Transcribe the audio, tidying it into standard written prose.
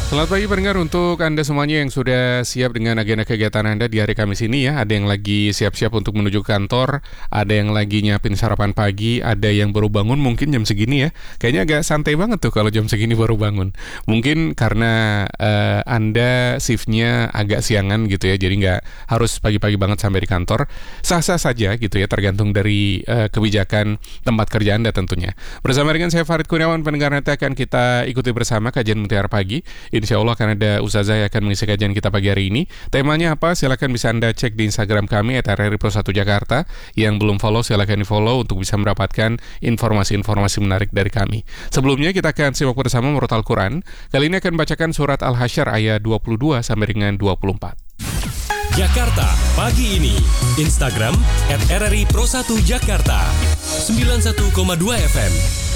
Selamat pagi pendengar, untuk Anda semuanya yang sudah siap dengan agenda kegiatan Anda di hari Kamis ini ya. Ada yang lagi siap-siap untuk menuju kantor, ada yang lagi nyiapin sarapan pagi, ada yang baru bangun mungkin jam segini ya. Kayaknya agak santai banget tuh kalau jam segini baru bangun. Mungkin karena Anda shiftnya agak siangan gitu ya, jadi nggak harus pagi-pagi banget sampai di kantor. Sah-sah saja gitu ya, tergantung dari kebijakan tempat kerja Anda tentunya. Bersama dengan saya Farid Kurniawan, pendengar nanti akan kita ikuti bersama kajian Mutiara Pagi. Insya Allah akan ada Ustazah yang akan mengisi kajian kita pagi hari ini. Temanya apa? Silakan bisa Anda cek di Instagram kami @RRI1 Jakarta. Yang belum follow silakan di follow untuk bisa mendapatkan informasi-informasi menarik dari kami. Sebelumnya kita akan simak bersama Murat Al-Quran. Kali ini akan bacakan surat Al-Hasyr ayat 22 sampai dengan 24. Jakarta pagi ini. Instagram @RRI Pro 1 Jakarta 91,2 FM.